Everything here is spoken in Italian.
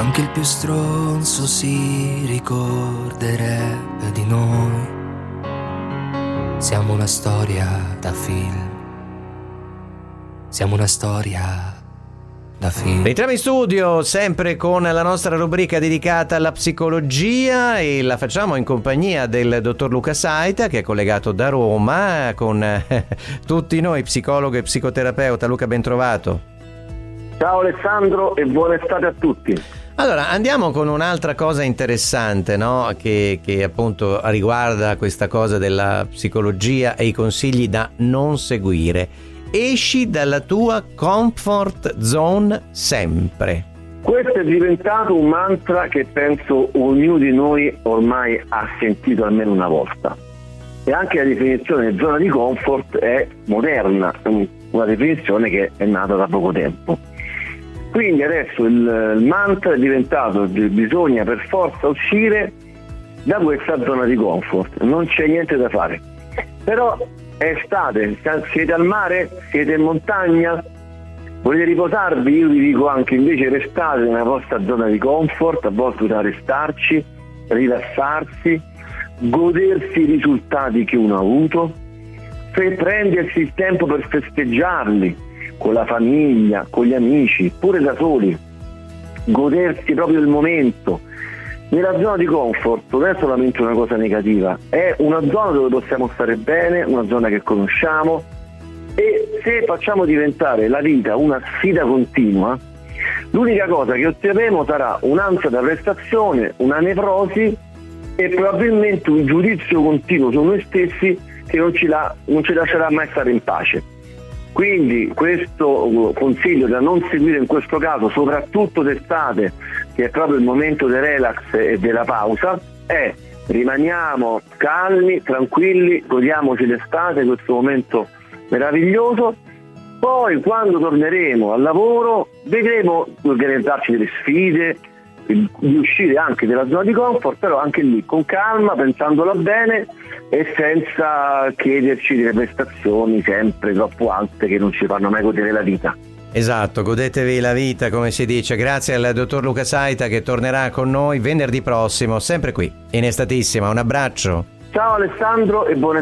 Anche il più stronzo si ricorderebbe di noi. Siamo una storia da film. Siamo una storia da film. Rientriamo in studio sempre con la nostra rubrica dedicata alla psicologia e la facciamo in compagnia del dottor Luca Saita, che è collegato da Roma con tutti noi, psicologo e psicoterapeuta. Luca, ben trovato. Ciao Alessandro e buona estate a tutti. Allora, andiamo con un'altra cosa interessante, no? Che appunto riguarda questa cosa della psicologia e i consigli da non seguire. Esci dalla tua comfort zone sempre. Questo è diventato un mantra che penso ognuno di noi ormai ha sentito almeno una volta. E anche la definizione di zona di comfort è moderna, una definizione che è nata da poco tempo. Quindi adesso il mantra è diventato bisogna per forza uscire da questa zona di comfort, non c'è niente da fare. Però è estate, siete al mare, siete in montagna, volete riposarvi? Io vi dico anche invece restate nella vostra zona di comfort, a volte da restarci, rilassarsi, godersi i risultati che uno ha avuto, prendersi il tempo per festeggiarli, con la famiglia, con gli amici, pure da soli, godersi proprio il momento. Nella zona di comfort non è solamente una cosa negativa, è una zona dove possiamo stare bene, una zona che conosciamo, e se facciamo diventare la vita una sfida continua, l'unica cosa che otterremo sarà un'ansia da prestazione, una nevrosi e probabilmente un giudizio continuo su noi stessi che non ci lascerà mai stare in pace. Quindi questo consiglio da non seguire in questo caso, soprattutto d'estate, che è proprio il momento del relax e della pausa, è rimaniamo calmi, tranquilli, godiamoci l'estate, questo momento meraviglioso. Poi quando torneremo al lavoro vedremo di organizzarci delle sfide, di uscire anche dalla zona di comfort, però anche lì con calma, pensandola bene e senza chiederci delle prestazioni sempre troppo alte che non ci fanno mai godere la vita. Esatto, godetevi la vita, come si dice. Grazie al dottor Luca Saita, che tornerà con noi venerdì prossimo, sempre qui in Estatissima. Un abbraccio. Ciao Alessandro e buona